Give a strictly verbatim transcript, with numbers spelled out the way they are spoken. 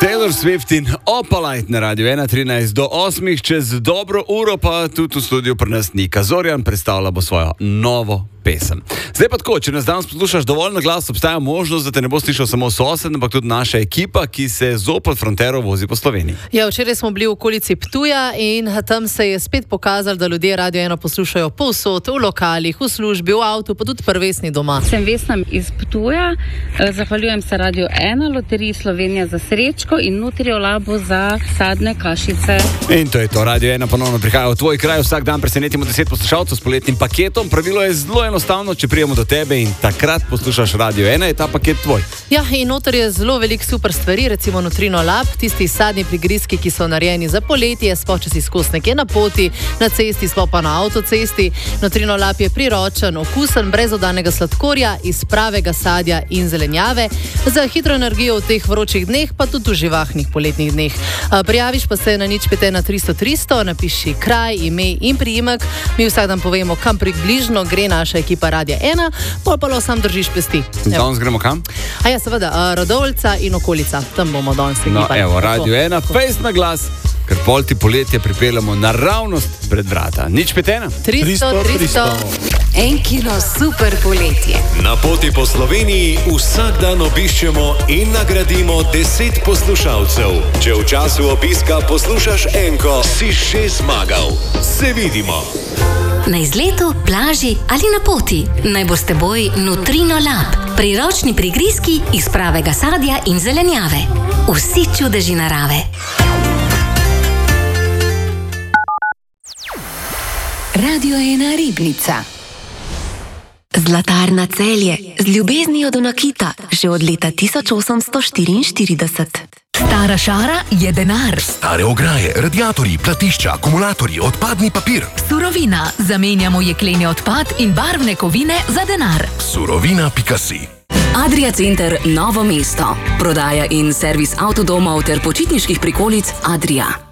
Taylor Swift in Opalite na Radio ena, trinajst do osmih, čez dobro uro pa tudi v studiu pri nas Nika Zorjan predstavlja bo svojo novo pesem. Zdaj pa tako, če nas danes poslušaš dovolj na glas, obstaja možnost, da te ne bo slišal samo sosed, ampak tudi naša ekipa, ki se zopet Frontero vozi po Sloveniji. Ja, včeraj smo bili v okolici Ptuja in tam se je spet pokazalo, da ljudje Radio ena poslušajo povsod, v lokalih, v službi, v avtu, pa tudi prvesni doma. Sem Vesna iz Ptuja, zahvaljujem se Radio ena, Loteriji Slovenija za srečko in Nutrijo Labo za sadne kašice. In to je to, Radio ena ponovno prihaja v tvoj kraj, vsak dan presenetimo deset poslušalcev s poletnim paketom. Pravilo je zelo enostavno, če prijemo do tebe in takrat poslušaš Radio ena, je ta paket tvoj. Ja, in noter je zelo veliko super stvari, recimo Nutrino Lab, tisti sadni prigrizki, ki so narejeni za poletje, sploh če si skozi nekje na poti, na cesti, sploh pa na avtocesti. Nutrino Lab je priročen, okusen, brez dodanega sladkorja, iz pravega sadja in zelenjave, za hitro energijo v teh vročih dneh, pa tudi v živahnih poletnih dneh. Prijaviš pa se na nič pet ena tristo tristo, napiši kraj, ime in priimek, mi vsak dan povemo, kam približno gre naša ekipa Radia ena, pol pa lo sam držiš pesti. Danes gremo kam? A ja, seveda, Radovljica in okolica, tam bomo danes No, ekipa. evo, Radio ena, fejst na glas, ker pol ti poletje pripeljamo naravnost pred vrata. Nič pet ena? tristo, tristo. En kilo super poletje. Na poti po Sloveniji vsak dan obiščemo in nagradimo deset poslušalcev. Če v času obiska poslušaš enko, si še zmagal. Se vidimo. Na izletu, plaži ali na poti. Naj bo s teboj Nutrino Lab. Priročni prigrizki iz pravega sadja in zelenjave. Vsi čudeži narave. Radio ena Ribnica. Zlatarna Celje, z ljubeznijo do nakita, že od leta tisoč osemsto štiriinštirideset. Stara šara je denar. Stare ograje, radiatorji, platišča, akumulatorji, odpadni papir. Surovina. Zamenjamo jekleni odpad in barvne kovine za denar. Surovina pika si. Adria Center Novo mesto. Prodaja in servis avtodomov ter počitniških prikolic Adria.